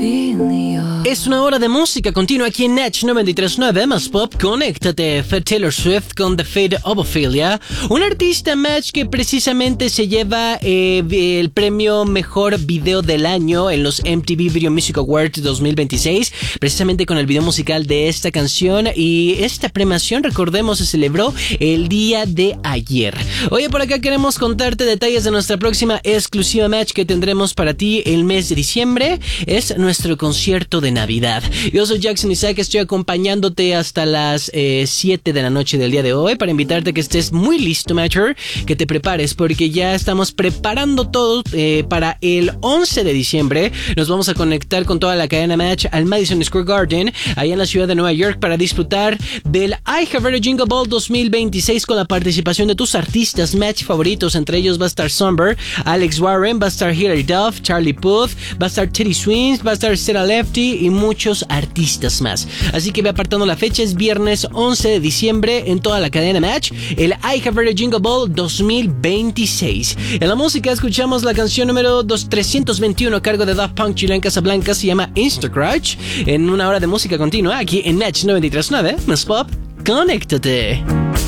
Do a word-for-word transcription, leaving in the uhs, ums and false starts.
Es una hora de música continua aquí en Natch noventa y tres punto nueve más Pop. Conéctate. Fue Taylor Swift con The Fate of Ophelia, un artista match que precisamente se lleva eh, el premio Mejor Video del Año en los M T V Video Music Awards dos mil veintiséis, precisamente con el video musical de esta canción. Y esta premiación, recordemos, se celebró el día de ayer. Oye, por acá queremos contarte detalles de nuestra próxima exclusiva match que tendremos para ti el mes de diciembre. Es nuestro concierto de Navidad. Yo soy Jackson Isaac, estoy acompañándote hasta las eh, siete de la noche del día de hoy para invitarte a que estés muy listo, matcher, que te prepares porque ya estamos preparando todo eh, para el once de diciembre. Nos vamos a conectar con toda la cadena Match al Madison Square Garden, allá en la ciudad de Nueva York, para disfrutar del I Have Heard a Jingle Ball dos mil veintiséis con la participación de tus artistas Match favoritos. Entre ellos va a estar Somber, Alex Warren, va a estar Hilary Duff, Charlie Puth, va a estar Teddy Swims, va a estar Sarah Lefty y muchos artistas más. Así que ve apartando la fecha, es viernes once de diciembre en toda la cadena Match, el I Have Heard a Jingle Ball dos mil veintiséis. En la música escuchamos la canción número trescientos veintiuno a cargo de Daft Punk, Julián Casablanca, se llama Instacratch, en una hora de música continua aquí en Natch noventa y tres punto nueve más Pop. Conéctate.